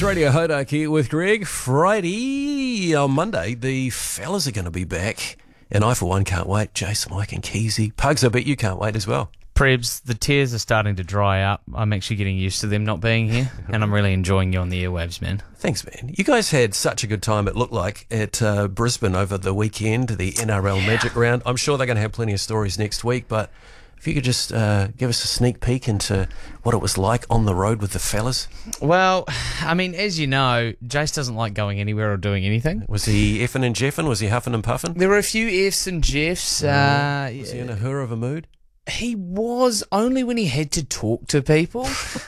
Radio Hodaki with Greg. Friday on Monday, the fellas are going to be back. And I, for one, can't wait. Jason, Mike and Keezy. Pugs, I bet you can't wait as well. Prebs, the tears are starting to dry up. I'm actually getting used to them not being here, and I'm really enjoying you on the airwaves, man. Thanks, man. You guys had such a good time, it looked like, at Brisbane over the weekend, the NRL Magic Round. I'm sure they're going to have plenty of stories next week, but if you could just give us a sneak peek into what it was like on the road with the fellas. Well, I mean, as you know, Jace doesn't like going anywhere or doing anything. Was he effing and jeffing? Was he huffing and puffing? There were a few Fs and Jeffs. Was he in a hurrah of a mood? He was, only when he had to talk to people.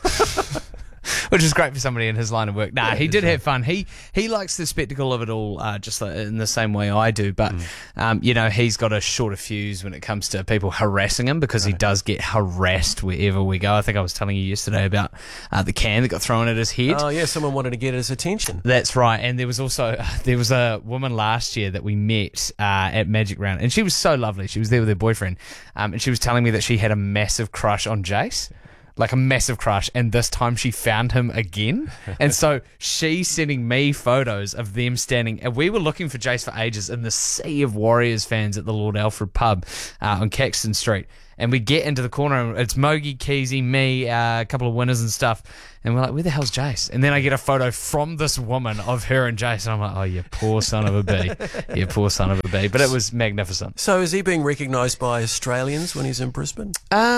Which is great for somebody in his line of work. Nah, he did have fun. He likes the spectacle of it all, just like in the same way I do. But, he's got a shorter fuse when it comes to people harassing him, because he does get harassed wherever we go. I think I was telling you yesterday about the can that got thrown at his head. Oh, yeah, someone wanted to get his attention. That's right. And there was a woman last year that we met at Magic Round, and she was so lovely. She was there with her boyfriend, and she was telling me that she had a massive crush on Jace. Like a massive crush, and this time she found him again. And so she's sending me photos of them standing, and we were looking for Jace for ages in the sea of Warriors fans at the Lord Alfred pub on Caxton Street. And we get into the corner, and it's Mogi, Keezy, me, a couple of winners and stuff. And we're like, where the hell's Jace? And then I get a photo from this woman of her and Jace. And I'm like, oh, you poor son of a bee. You poor son of a bee. But it was magnificent. So is he being recognised by Australians when he's in Brisbane?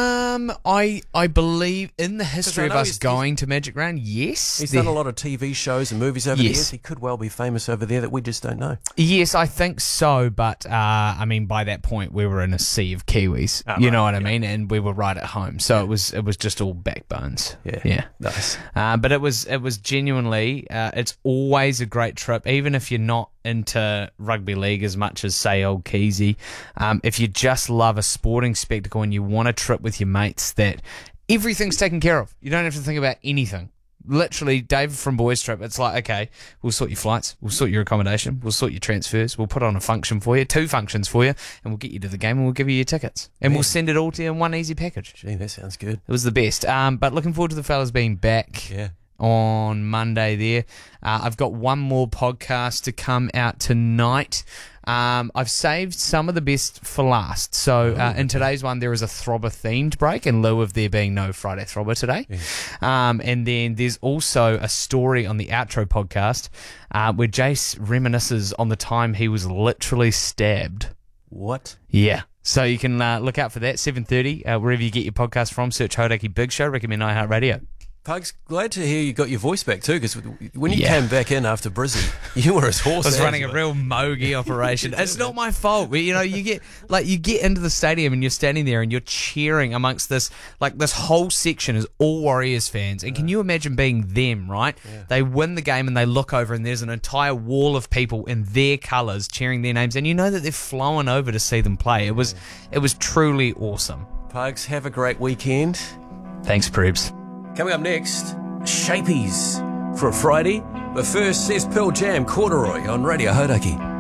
I believe in the history of us going to Magic Round, yes. He's done a lot of TV shows and movies over the years. He could well be famous over there that we just don't know. Yes, I think so. But, by that point, we were in a sea of Kiwis. You know what I mean? And we were right at home. So it was just all backbones. Yeah. Nice. But it was genuinely, it's always a great trip, even if you're not into rugby league as much as, say, old Keezy. If you just love a sporting spectacle and you want a trip with your mates that everything's taken care of, you don't have to think about anything. Literally, Dave from Boys Trip, it's like, okay, we'll sort your flights, we'll sort your accommodation, we'll sort your transfers, we'll put on a function for you, 2 functions for you, and we'll get you to the game and we'll give you your tickets. And we'll send it all to you in one easy package. Gee, that sounds good. It was the best. But looking forward to the fellas being back on Monday there. I've got one more podcast to come out tonight. I've saved some of the best for last. So in today's one, there is a Throbber-themed break in lieu of there being no Friday Throbber today. Yeah. And then there's also a story on the outro podcast where Jace reminisces on the time he was literally stabbed. What? Yeah. So you can look out for that, 7:30, wherever you get your podcast from. Search Hodaki Big Show, recommend iHeartRadio. Pugs, glad to hear you got your voice back too, because when you came back in after Brisbane, you were as hoarse. I was running a real Mogi operation. It's not my fault. You get into the stadium and you're standing there and you're cheering amongst this whole section is all Warriors fans. And can you imagine being them, right? Yeah. They win the game and they look over and there's an entire wall of people in their colours cheering their names, and you know that they're flowing over to see them play. It was truly awesome. Pugs, have a great weekend. Thanks, Prebs. Coming up next, Shapies for a Friday. But first, there's Pearl Jam, Corduroy on Radio Hodaki.